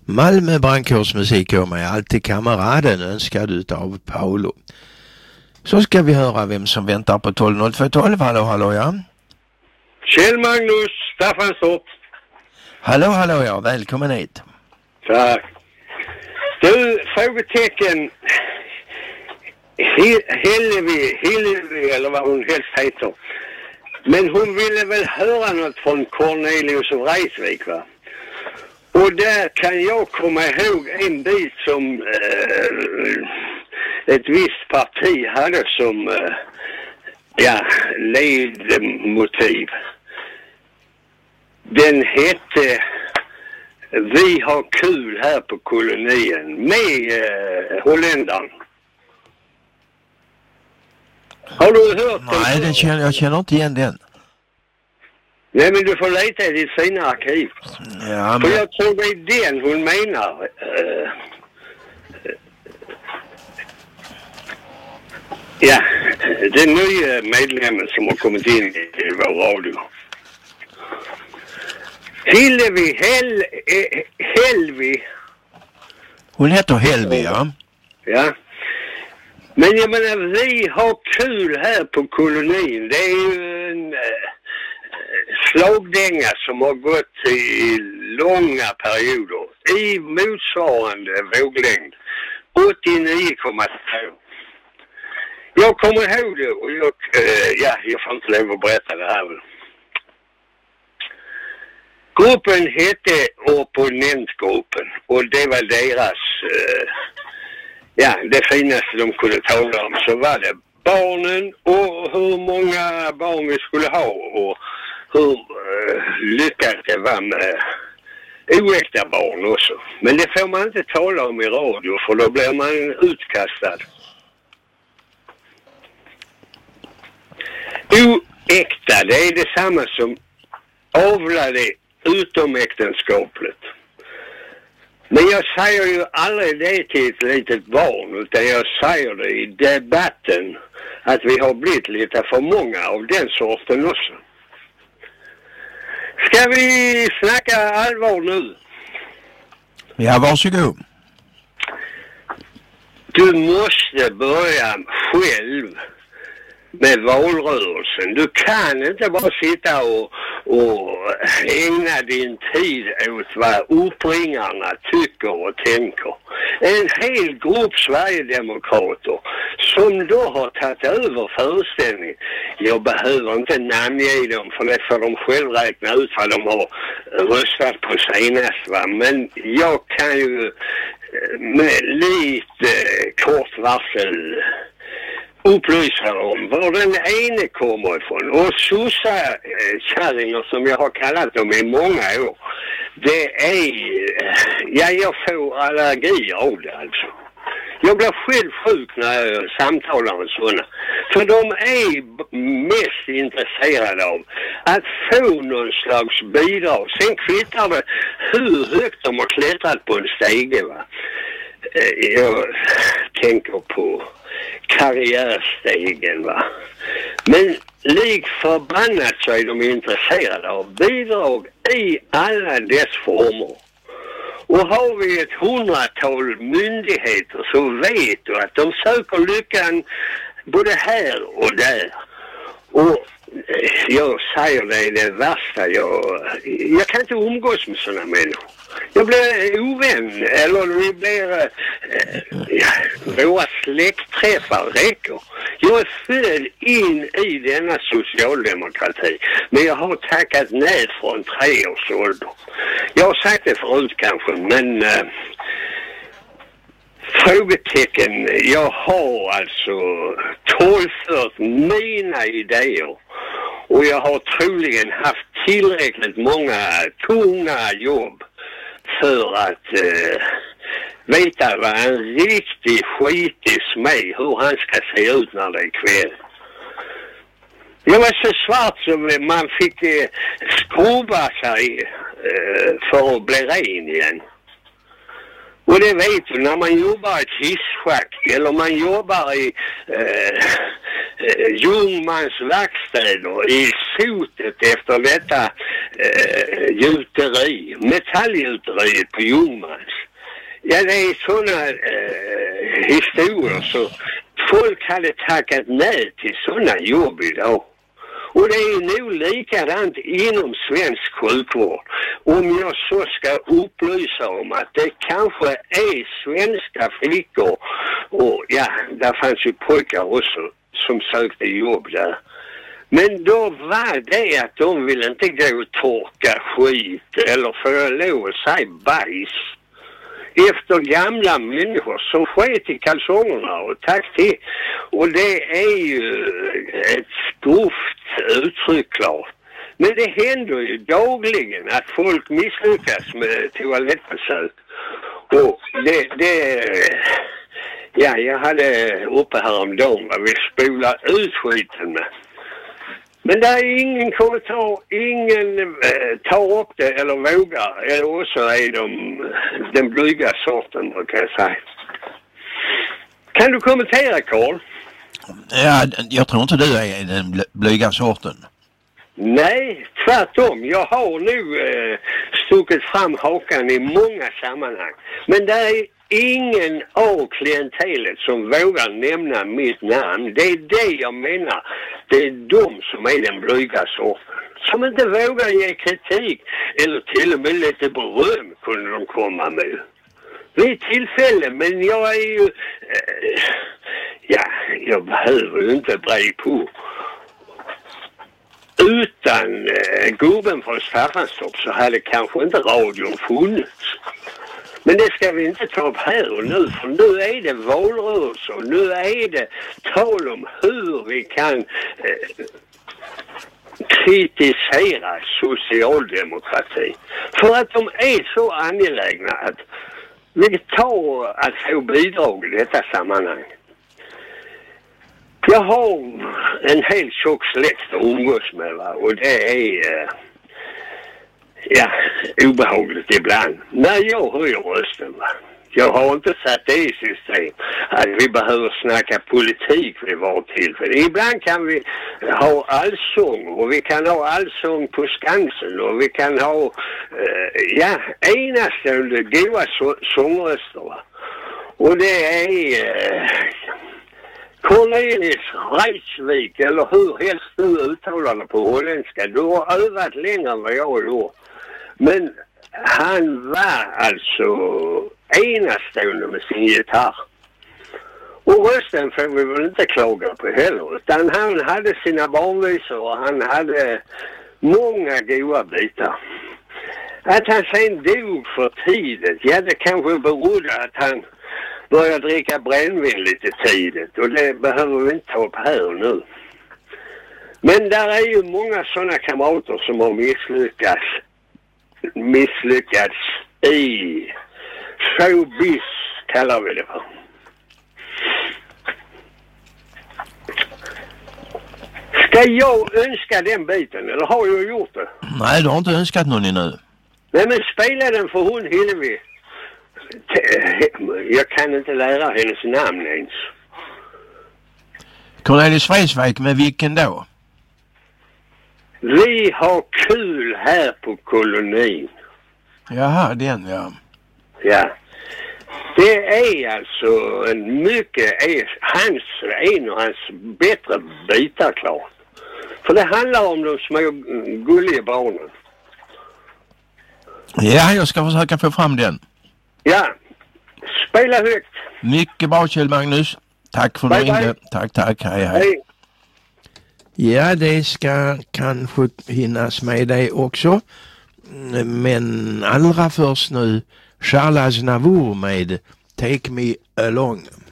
Malmö brandkårsmusik och mig, alltid kameraden önskad utav Paolo. Så ska vi höra vem som väntar på 120212. Hallå ja. Kjell Magnus, Staffanstorp. Hallå ja, välkommen hit. Tack. Du, frågetecken. Hillevi, eller vad hon helst heter. Men hon ville väl höra något från Cornelius och Vreiswijk, va? Och där kan jag komma ihåg en bit som ett visst parti hade som ledmotiv. Den hette Vi har kul här på kolonien med holländaren. Har du hört den? Nej, jag känner inte igen den. Nej, men du får leta i ditt fina arkiv. Ja, men... För jag tror det är den hon menar. Ja, den nya medlemmen som har kommit in i vår radio. Helvi. Hon heter Helvi, ja. Ja. Men jag menar, vi har kul här på kolonin. Det är ju en slagdänga som har gått i långa perioder. I motsvarande våglängd. 89,2. Jag kommer ihåg det och jag får inte lov att berätta det här väl. Gruppen hette Opponentgruppen och det var deras, det finaste de kunde tala om. Så var det barnen och hur många barn vi skulle ha och hur lyckat det var med oäkta barn också. Men det får man inte tala om i radio för då blir man utkastad. Oäkta, det är detsamma som avlade utomäktenskapligt. Men jag säger ju aldrig det till ett litet barn utan jag säger det i debatten att vi har blivit lite för många av den sorten också. Ska vi snacka allvar nu? Ja, varsågod. Du måste börja själv med valrörelsen. Du kan inte bara sitta och ägna din tid åt vad uppringarna tycker och tänker. En hel grupp Sverigedemokrater som då har tagit över föreställningen. Jag behöver inte namnge dem för det får de själv räkna ut vad de har röstat på senast. Va? Men jag kan ju med lite kort varsel upplysa om var den ene kommer ifrån. Och sossa-kärringar som jag har kallat dem i många år. Det är, jag får allergi av det alltså. Jag blir själv sjuk när jag samtalar med sådana. För de är mest intresserade av att få någon slags bidrag. Sen kvittar det hur högt de har klättrat på en stege, va. Jag tänker på karriärstegen, va. Men lik förbannat så är de intresserade av bidrag i alla dess former. Och har vi ett 100-tal myndigheter så vet du att de söker lyckan både här och där. Och jag säger det värsta. Jag kan inte umgås med sådana människor. Jag blir ovän, eller vi blir våra släktträffar räcker. Jag är född in i denna socialdemokrati, men jag har tackat nej från 3 års ålder. Jag har sagt det förut kanske, men frågetecken, jag har alltså torgfört mina idéer. Och jag har troligen haft tillräckligt många tunga jobb för att veta vad en riktig skitig smed, hur han ska se ut när det är kväll. Jag var så svart som man fick skrubba sig för att bli ren igen. Och det vet du, när man jobbar i ett hisschack eller man jobbar i Ljungmans verkstäder i sotet efter detta gjuteri, metallgjuteriet på Ljungmans. Ja, det är sådana historier så folk hade tackat nej till sådana jobb idag. Och det är nog likadant inom svensk sjukvård. Om jag så ska upplysa om att det kanske är svenska flickor och ja, där fanns ju pojkar också som sökte jobb där. Men då var det att de ville inte gå och torka skit eller för lov att säga bajs efter gamla människor som sket i kalsongerna och tack till. Och det är ju ett grovt uttryck klart. Men det händer ju dagligen att folk misslyckas med toalettbesök. Och ja, jag hade uppe häromdagen vad vi spolar ut skiten med. Men det är ingen kommentar, ingen tar upp det eller vågar. Eller också är de den blyga sorten, kan jag säga. Kan du kommentera, Carl? Ja, jag tror inte du är den blyga sorten. Nej, tvärtom. Jag har nu stuckit fram hakan i många sammanhang. Men det är ingen av klientelet som vågar nämna mitt namn. Det är det jag menar. Det är de som är den blyga sorten. Som inte vågar ge kritik eller till och med lite beröm kunde de komma med. Vid tillfälle, men jag är ju... jag behöver ju inte bre på. Utan gubben från Staffanstorp så hade kanske inte radion funnits. Men det ska vi inte ta upp här och nu, för nu är det valrörelse och nu är det tal om hur vi kan kritisera socialdemokrati. För att de är så angelägna att vi tar att få bidrag i detta sammanhang. Jag har en helt tjock släkt att umgås med, va? Och det är obehagligt ibland. När jag höjer rösten, va? Jag har inte satt det i system att vi behöver snacka politik vid var tillfälle. Ibland kan vi ha allsång och vi kan ha allsång på Skansen och vi kan ha enastående goda sångröster, va? Och det är Cornelis Reisvik, eller hur helst du uttalar det på holländska. Du har övat längre än vad jag har gjort. Men han var alltså enastående med sin gitarr. Och rösten får vi väl inte klaga på heller. Utan han hade sina barnvisor och han hade många goda bitar. Att han sen dog för tidigt, ja det kanske berodde att han började dricka brännvin lite tidigt. Och det behöver vi inte ta upp här och nu. Men där är ju många sådana kamrater som har misslyckats i showbiz, kallar vi det för. Ska jag önska den biten, eller har jag gjort det? Nej, du har inte önskat någon ännu. Nej, men spela den för hon Hillevi. Jag kan inte lära hennes namn ens. Cornelis Vreeswijk, med vilken då? Vi har kul här på kolonin. Jaha, den ja. Ja. Det är alltså en av hans bättre bitar klart. För det handlar om de små gulliga barnen. Ja, jag ska försöka få fram den. Ja. Spela högt. Mycket bra, Kjell Magnus. Tack för att du ringde. Tack. Hej. Ja, det ska kanske hinnas med dig också. Men allra först nu Charles Aznavour med Take Me Along.